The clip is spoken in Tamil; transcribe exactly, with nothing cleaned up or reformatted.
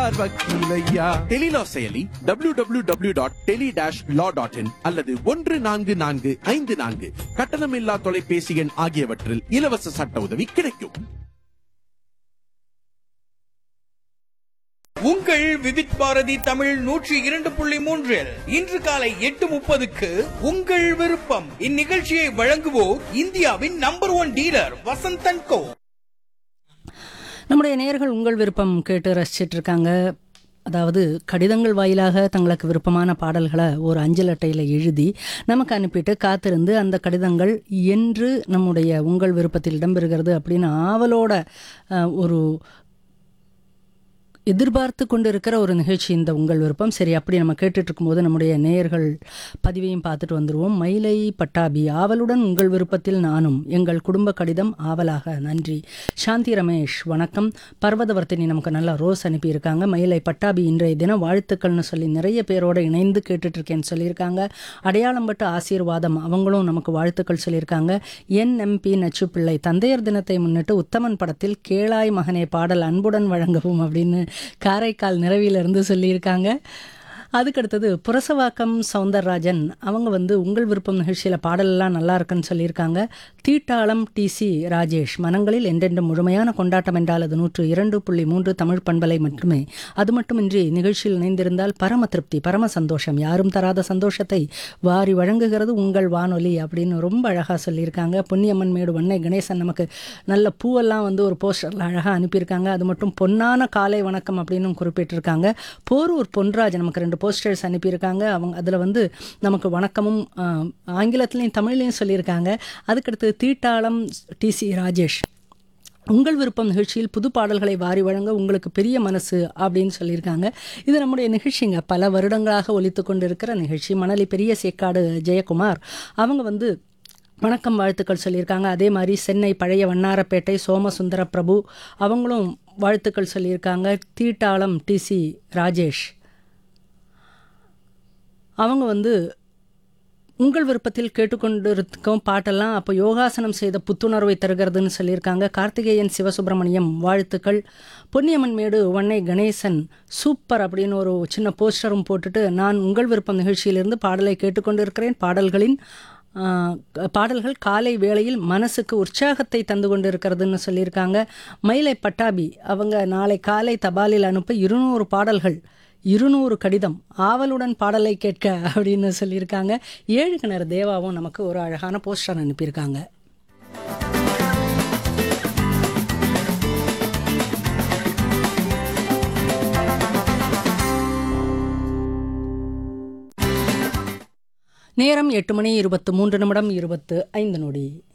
தருவார் வக்கீலையா. டெலிலா செயலி W W W dot tele dash law dot in அல்லது ஒன்று நான்கு நான்கு ஐந்து நான்கு கட்டணமில்லா தொலைபேசி எண் ஆகியவற்றில் இலவச சட்ட உதவி கிடைக்கும். உங்கள் விவித் பாரதி தமிழ் நூற்றி இரண்டு புள்ளி மூன்றில் இன்று காலை எட்டு முப்பதுக்கு உங்கள் விருப்பம். இந்நிகழ்ச்சியை வழங்குவோர் இந்தியாவின் நம்பர் ஒன் டீலர் வசந்தன் கோ. நம்முடைய நேயர்கள் உங்கள் விருப்பம் கேட்டு ரசிச்சிட்டு இருக்காங்க. அதாவது கடிதங்கள் வாயிலாக தங்களுக்கு விருப்பமான பாடல்களை ஒரு அஞ்சல் அட்டையில் எழுதி நமக்கு அனுப்பிட்டு காத்திருந்து அந்த கடிதங்கள் என்று நம்முடைய உங்கள் விருப்பத்தில் இடம்பெறுகிறது அப்படின்னு ஆவலோட ஒரு எதிர்பார்த்து கொண்டு இருக்கிற ஒரு நிகழ்ச்சி இந்த உங்கள் விருப்பம். சரி, அப்படி நம்ம கேட்டுட்டு இருக்கும்போது நம்முடைய நேயர்கள் பதிவையும் பார்த்துட்டு வந்துடுவோம். மயிலை பட்டாபி, ஆவலுடன் உங்கள் விருப்பத்தில் நானும், எங்கள் குடும்ப கடிதம் ஆவலாக. நன்றி. சாந்தி ரமேஷ், வணக்கம். பர்வதவர்த்தினி நமக்கு நல்லா ரோஸ் அனுப்பியிருக்காங்க. மயிலை பட்டாபி, இன்றைய தினம் வாழ்த்துக்கள்னு சொல்லி நிறைய பேரோட இணைந்து கேட்டுட்ருக்கேன்னு சொல்லியிருக்காங்க. அடையாளம் பட்டு ஆசீர்வாதம், அவங்களும் நமக்கு வாழ்த்துக்கள் சொல்லியிருக்காங்க. என் எம்பி நச்சு பிள்ளை, தந்தையர் தினத்தை முன்னிட்டு உத்தமன் படத்தில் கேளாய் மகனே பாடல் அன்புடன் வழங்கவும் அப்படின்னு காரைக்கால் நிறைவிலிருந்து சொல்லியிருக்காங்க. அதுக்கடுத்தது புரசவாக்கம் சவுந்தரராஜன், அவங்க வந்து உங்கள் விருப்பம் நிகழ்ச்சியில் பாடலெல்லாம் நல்லா இருக்குன்னு சொல்லியிருக்காங்க. தீட்டாளம் டி சி ராஜேஷ், மனங்களில் என்றென்று முழுமையான கொண்டாட்டம் என்றால் அது நூற்று இரண்டு புள்ளி மூன்று தமிழ் பண்பலை மட்டுமே. அது மட்டுமின்றி நிகழ்ச்சியில் இணைந்திருந்தால் பரம திருப்தி, பரம சந்தோஷம், யாரும் தராத சந்தோஷத்தை வாரி வழங்குகிறது உங்கள் வானொலி அப்படின்னு ரொம்ப அழகாக சொல்லியிருக்காங்க. பொன்னியம்மன் மேடு வண்ணை கணேசன் நமக்கு நல்ல பூவெல்லாம் வந்து ஒரு போஸ்டரில் அழகாக அனுப்பியிருக்காங்க. அது மட்டும் பொன்னான காலை வணக்கம் அப்படின்னு குறிப்பிட்டிருக்காங்க. போரூர் பொன்ராஜ் நமக்கு ரெண்டு போஸ்டர்ஸ் அனுப்பியிருக்காங்க. அவங்க அதில் வந்து நமக்கு வணக்கமும் ஆங்கிலத்திலையும் தமிழ்லையும் சொல்லியிருக்காங்க. அதுக்கடுத்து தீட்டாளம் டி சி ராஜேஷ், உங்கள் விருப்பம் நிகழ்ச்சியில் புது பாடல்களை வாரி வழங்க உங்களுக்கு பெரிய மனசு அப்படின்னு சொல்லியிருக்காங்க. இது நம்முடைய நிகழ்ச்சிங்க, பல வருடங்களாக ஒலித்து கொண்டு இருக்கிற நிகழ்ச்சி. மணலி பெரிய சேக்காடு ஜெயக்குமார், அவங்க வந்து வணக்கம் வாழ்த்துக்கள் சொல்லியிருக்காங்க. அதே மாதிரி சென்னை பழைய வண்ணாரப்பேட்டை சோமசுந்தர பிரபு, அவங்களும் வாழ்த்துக்கள் சொல்லியிருக்காங்க. தீட்டாளம் டி சி ராஜேஷ், அவங்க வந்து உங்கள் விருப்பத்தில் கேட்டுக்கொண்டு இருக்கும் பாட்டெல்லாம் அப்போ யோகாசனம் செய்த புத்துணர்வை தருகிறதுன்னு சொல்லியிருக்காங்க. கார்த்திகேயன் சிவசுப்பிரமணியம் வாழ்த்துக்கள். பொன்னியம்மன் மேடு வண்ணை கணேசன் சூப்பர் அப்படின்னு ஒரு சின்ன போஸ்டரும் போட்டுட்டு, நான் உங்கள் விருப்பம் நிகழ்ச்சியிலிருந்து பாடலை கேட்டுக்கொண்டு இருக்கிறேன். பாடல்களின் பாடல்கள் காலை வேளையில் மனசுக்கு உற்சாகத்தை தந்து கொண்டு இருக்கிறதுன்னு சொல்லியிருக்காங்க. மயிலை பட்டாபி, அவங்க நாளை காலை தபாலில் அனுப்ப இருநூறு பாடல்கள், இருநூறு கடிதம், ஆவலுடன் பாடலை கேட்க அப்படின்னு சொல்லியிருக்காங்க. ஏழு கிணறு தேவாவும் நமக்கு ஒரு அழகான போஸ்டர் அனுப்பியிருக்காங்க. நேரம் எட்டு மணி இருபத்து மூன்று நிமிடம் இருபத்து ஐந்து நொடி.